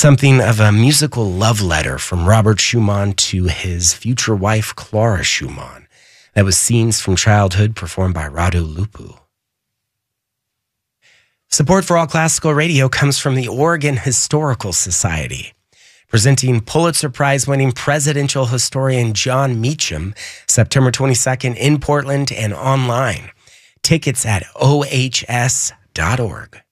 Something of a musical love letter from Robert Schumann to his future wife, Clara Schumann. That was Scenes from Childhood performed by Radu Lupu. Support for All Classical Radio comes from the Oregon Historical Society, presenting Pulitzer Prize-winning presidential historian John Meacham, September 22nd in Portland and online. Tickets at ohs.org.